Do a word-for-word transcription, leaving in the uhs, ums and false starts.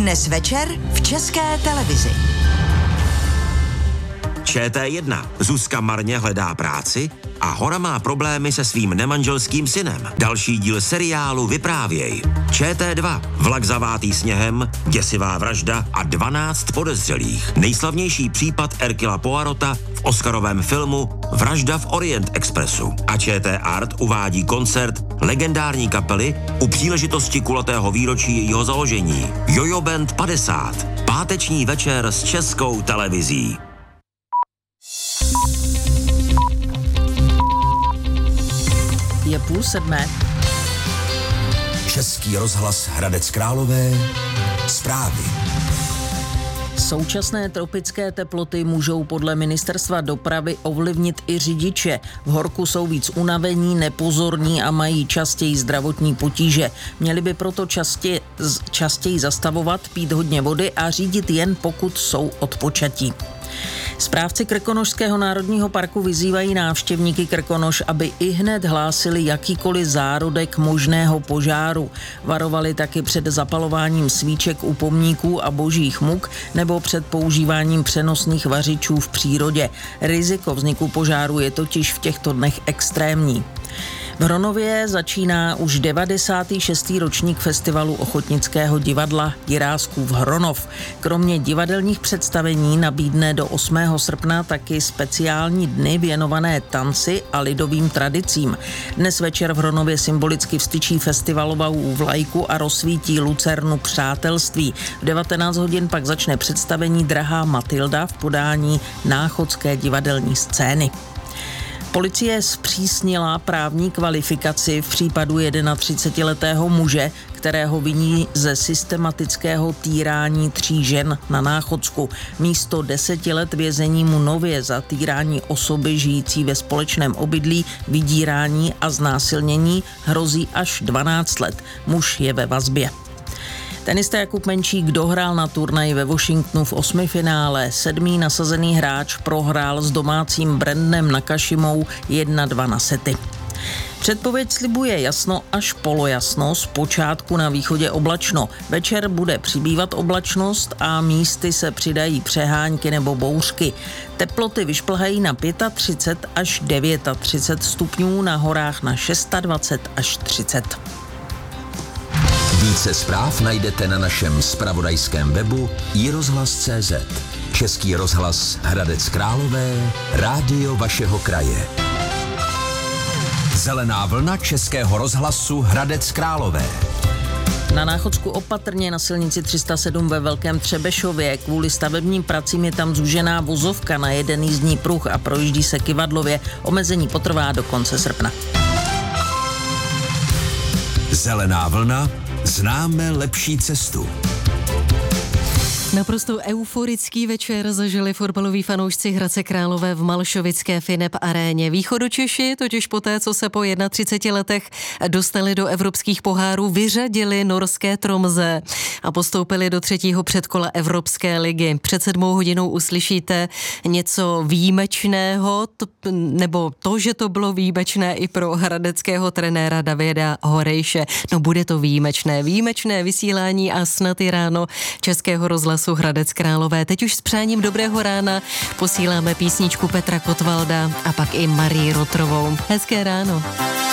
Dnes večer v České televizi. Č T jedna. Zuzka marně hledá práci a Hora má problémy se svým nemanželským synem. Další díl seriálu Vyprávěj. Č T dva. Vlak zavátý sněhem, děsivá vražda a dvanáct podezřelých. Nejslavnější případ Hercula Poirota v oscarovém filmu Vražda v Orient Expressu. A Č T Art uvádí koncert legendární kapely u příležitosti kulatého výročí jejího založení. Jojo Band padesát. Páteční večer s Českou televizí. Je půl sedmé. Český rozhlas Hradec Králové. Zprávy. Současné tropické teploty můžou podle ministerstva dopravy ovlivnit i řidiče. V horku jsou víc unavení, nepozorní a mají častěji zdravotní potíže. Měli by proto častěji, častěji zastavovat, pít hodně vody a řídit jen pokud jsou odpočatí. Správci Krkonošského národního parku vyzývají návštěvníky Krkonoš, aby ihned hlásili jakýkoliv zárodek možného požáru. Varovali taky před zapalováním svíček u pomníků a božích muk nebo před používáním přenosných vařičů v přírodě. Riziko vzniku požáru je totiž v těchto dnech extrémní. V Hronově začíná už devadesátý šestý ročník festivalu ochotnického divadla Jiráskův Hronov. Kromě divadelních představení nabídne do osmého srpna taky speciální dny věnované tanci a lidovým tradicím. Dnes večer v Hronově symbolicky vztyčí festivalovou vlajku a rozsvítí lucernu přátelství. V devatenáct hodin pak začne představení Drahá Matilda v podání náchodské divadelní scény. Policie zpřísnila právní kvalifikaci v případu třicetijednoletého muže, kterého viní ze systematického týrání tří žen na Náchodsku. Místo deseti let vězení mu nově za týrání osoby žijící ve společném obydlí, vydírání a znásilnění hrozí až dvanáct let. Muž je ve vazbě. Tenista Jakub Menčík dohrál na turnaji ve Washingtonu v osmifinále. Sedmý nasazený hráč prohrál s domácím Brandonem Nakashimou jedna dva na sety. Předpověď slibuje jasno až polojasno, zpočátku na východě oblačno. Večer bude přibývat oblačnost a místy se přidají přehánky nebo bouřky. Teploty vyšplhají na třicet pět až třicet devět stupňů, na horách na dvacet šest až třicet. Více zpráv najdete na našem zpravodajském webu i rozhlas tečka cé zet. Český rozhlas Hradec Králové, rádio vašeho kraje. Zelená vlna Českého rozhlasu Hradec Králové. Na Náchodsku opatrně, na silnici tři sta sedm ve Velkém Třebešově. Kvůli stavebním pracím je tam zúžená vozovka na jeden jízdní pruh a projíždí se Kyvadlově. Omezení potrvá do konce srpna. Zelená vlna. Známe lepší cestu. Naprosto euforický večer zažili fotbaloví fanoušci Hradce Králové v malšovické Finep aréně. Východočeši totiž poté, co se po třiceti jedné letech dostali do evropských pohárů, vyřadili norské Tromsø a postoupili do třetího předkola Evropské ligy. Před sedmou hodinou uslyšíte něco výjimečného, to, nebo to, že to bylo výjimečné i pro hradeckého trenéra Davida Horejše. No bude to výjimečné, výjimečné vysílání a snad i ráno Českého rozhlasu Hradec Králové. Teď už s přáním dobrého rána posíláme písničku Petra Kotvalda a pak i Marii Rotrovou. Hezké ráno.